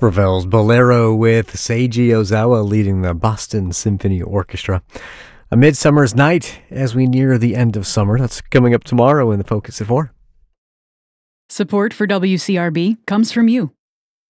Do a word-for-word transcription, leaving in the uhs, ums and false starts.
Ravel's Bolero with Seiji Ozawa leading the Boston Symphony Orchestra. A Midsummer's Night as we near the end of summer. That's coming up tomorrow in the Focus at four. Support for W C R B comes from you.